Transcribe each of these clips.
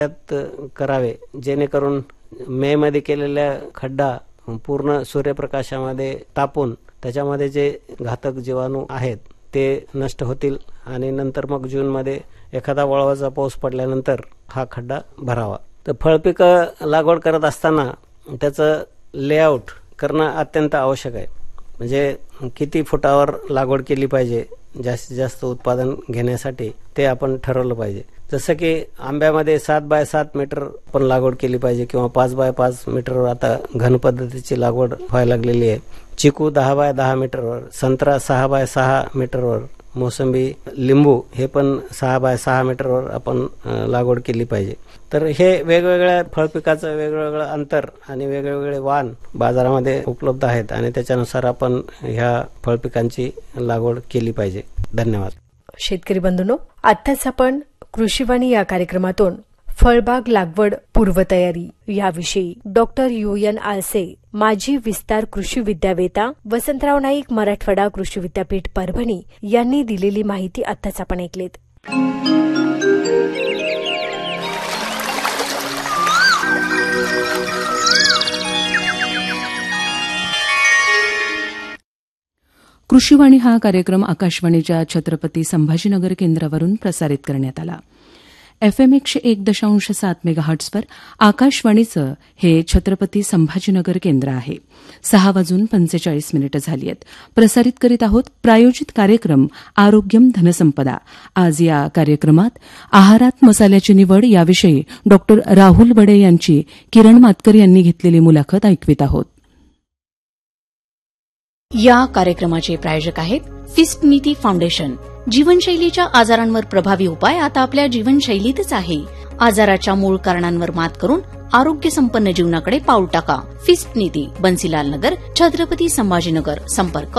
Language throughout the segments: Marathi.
करावे, जेणेकरून मे मध्ये केलेल्या खड्डा पूर्ण सूर्यप्रकाशामध्ये तापून त्याच्यामध्ये जे घातक जीवाणू आहेत ते नष्ट होतील आणि नंतर मग जूनमध्ये एखादा वळवाचा पाऊस पडल्यानंतर हा खड्डा भरावा. तर फळपिकं लागवड करत असताना त्याचं लेआउट करणं अत्यंत आवश्यक आहे. म्हणजे किती फुटावर लागवड केली पाहिजे जास्तीत जास्त उत्पादन घेण्यासाठी ते आपण ठरवलं पाहिजे. जसं की आंब्यामध्ये 7x7 मीटर पण लागवड केली पाहिजे किंवा 5x5 मीटरवर आता घन पद्धतीची लागवड व्हायला लागलेली आहे. चिकू 10x10 मीटरवर, संत्रा 6x6 मीटरवर, मोसंबी, लिंबू हे पण 6x6 मीटरवर आपण लागवड केली पाहिजे. तर हे वेगवेगळ्या फळपिकाचं वेगवेगळं अंतर आणि वेगवेगळे वाण बाजारामध्ये उपलब्ध आहेत आणि त्याच्यानुसार आपण ह्या फळपिकांची लागवड केली पाहिजे. धन्यवाद. शेतकरी बंधूंनो, आत्ताच आपण कृषीवाणी या कार्यक्रमातून फळबाग लागवड पूर्वतयारी याविषयी डॉक्टर UN आळसे, माजी विस्तार कृषी विद्यावेत्ता, वसंतराव नाईक मराठवाडा कृषी विद्यापीठ परभणी यांनी दिलेली माहिती आत्ताच आपण ऐकलीत. कृषीवाणी हा कार्यक्रम आकाशवाणीच्या छत्रपती संभाजीनगर केंद्रावरून प्रसारित करण्यात आला. FM 101.7 मेगाहर्ट्झवर आकाशवाणीचं हे छत्रपती संभाजीनगर केंद्र आहे. 6:45 झाली आहेत. प्रसारित करीत आहोत प्रायोजित कार्यक्रम आरोग्यम धनसंपदा. आज या कार्यक्रमात आहारात मसाल्याची निवड याविषयी डॉक्टर राहुल बडे यांची किरण मातकर यांनी घेतलेली मुलाखत ऐकवित आहोत. या कार्यक्रमाचे प्रायोजक आहेत फिस्ट नीती फाउंडेशन. जीवनशैलीच्या आजारांवर प्रभावी उपाय आता आपल्या जीवनशैलीतच आहे. आजाराच्या मूळ कारणांवर मात करून आरोग्य संपन्न जीवनाकडे पाऊल टाका. फिस्ट नीती, बन्सीलाल नगर, छत्रपती संभाजीनगर. संपर्क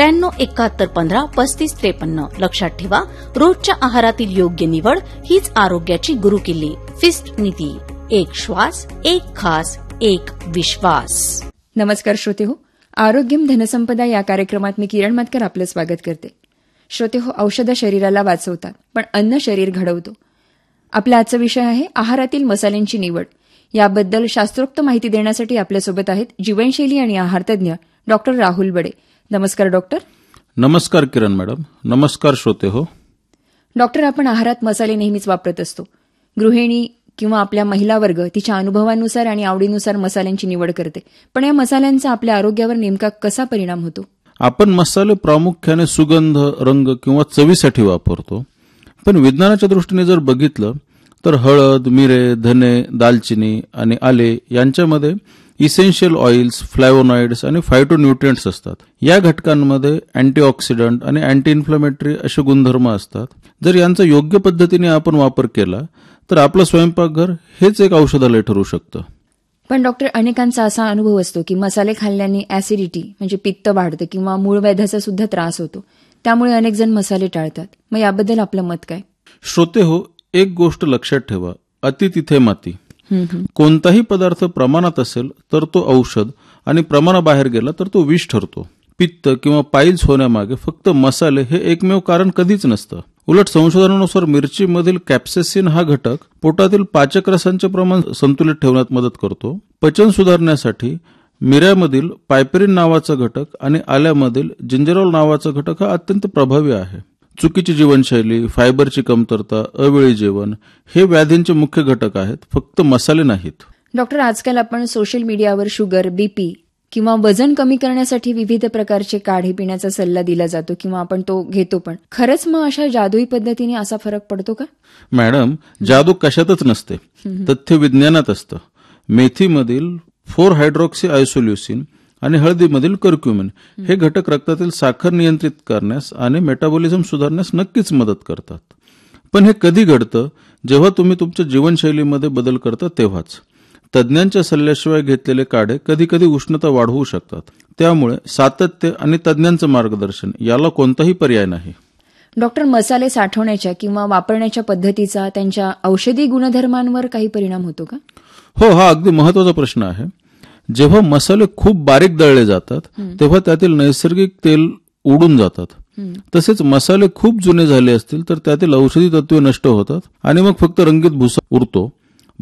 9371153553. लक्षात ठेवा, रोजच्या आहारातील योग्य निवड हीच आरोग्याची गुरुकिल्ली. फिस्ट नीती, एक श्वास, एक खास, एक विश्वास. नमस्कार श्रोतेहो, आरोग्यम धनसंपदा या कार्यक्रमात मी किरण मातकर आपलं स्वागत करते. श्रोतेहो, औषधं शरीराला वाचवतात पण अन्न शरीर घडवतो. आपला आजचा विषय आहे आहारातील मसाल्यांची निवड. याबद्दल शास्त्रोक्त माहिती देण्यासाठी आपल्यासोबत आहेत जीवनशैली आणि आहारतज्ञ डॉक्टर राहुल बडे. नमस्कार डॉक्टर. नमस्कार किरण मॅडम. नमस्कार श्रोतेहो. डॉक्टर, आपण आहारात मसाले नेहमीच वापरत असतो. गृहिणी किंवा आपल्या महिला वर्ग तिच्या अनुभवानुसार आणि आवडीनुसार मसाल्यांची निवड करते. पण या मसाल्यांचा आपल्या आरोग्यावर नेमका कसा परिणाम होतो? आपण मसाले प्रामुख्याने सुगंध, रंग किंवा चवीसाठी वापरतो. पण विज्ञानाच्या दृष्टीने जर बघितलं तर हळद, मिरे, धने, दालचिनी आणि आले यांच्यामध्ये इसेन्शियल ऑइल्स, फ्लॅव्होनॉइड्स आणि फायटोन्यूट्रिएंट्स असतात. या घटकांमध्ये अँटीऑक्सिडंट आणि अँटी इन्फ्लेमेटरी असे गुणधर्म असतात. जर यांचा योग्य पद्धतीने आपण वापर केला तर आपलं स्वयंपाकघर हेच एक औषधालय ठरू शकतं. पण डॉक्टर, अनेकांचा असा अनुभव असतो की मसाले खाल्ल्याने ऍसिडिटी म्हणजे पित्त वाढतं किंवा मूळव्याधाचा सुद्धा त्रास होतो. त्यामुळे अनेक जण मसाले टाळतात. मग याबद्दल आपलं मत काय? श्रोतेहो, एक गोष्ट लक्षात ठेवा, अति तिथे माती. कोणताही पदार्थ प्रमाणात असेल तर तो औषध आणि प्रमाणाबाहेर गेला तर तो विष ठरतो. पित्त किंवा पाईल्स होण्यामागे फक्त मसाले हे एकमेव कारण कधीच नसतं. उलट संशोधनानुसार मिरचीमधील कॅप्सेसिन हा घटक पोटातील पाचक रसांचे प्रमाण संतुलित ठेवण्यात मदत करतो. पचन सुधारण्यासाठी मिऱ्यामधील पायपेरिन नावाचा घटक आणि आल्यामधील जिंजरॉल नावाचा घटक हा अत्यंत प्रभावी आहे. चुकीची जीवनशैली, फायबरची कमतरता, अवेळी जेवण हे व्याधींचे मुख्य घटक आहेत, फक्त मसाले नाहीत. डॉक्टर, आजकाल आपण सोशल मीडियावर शुगर, बीपी किंवा वजन कमी करण्यासाठी विविध प्रकारचे काढे पिण्याचा सल्ला दिला जातो किंवा आपण तो घेतो. पण खरंच मग अशा जादुई पद्धतीने असा फरक पडतो का? मॅडम, जादू कशातच नसते, तथ्य विज्ञानात असतं. मेथीमधील 4-हायड्रॉक्सी आयसोल्युसिन आणि हळदीमधील कर्क्युमिन हे घटक रक्तातील साखर नियंत्रित करण्यास आणि मेटाबॉलिझम सुधारण्यास नक्कीच मदत करतात. पण हे कधी घडतं? जेव्हा तुम्ही तुमच्या जीवनशैलीमध्ये बदल करता तेव्हाच. तज्ज्ञांच्या सल्ल्याशिवाय घेतलेले काढे कधी कधी उष्णता वाढवू शकतात. त्यामुळे सातत्य आणि तज्ज्ञांचं मार्गदर्शन याला कोणताही पर्याय नाही. डॉक्टर, मसाले साठवण्याच्या किंवा वापरण्याच्या पद्धतीचा त्यांच्या औषधी गुणधर्मांवर काही परिणाम होतो का? हो, हा अगदी महत्वाचा प्रश्न आहे. जेव्हा मसाले खूप बारीक दळले जातात तेव्हा त्यातील नैसर्गिक तेल उडून जातात. तसेच मसाले खूप जुने झाले असतील तर त्यातील औषधी तत्वे नष्ट होतात आणि मग फक्त रंगीत भुसा उरतो.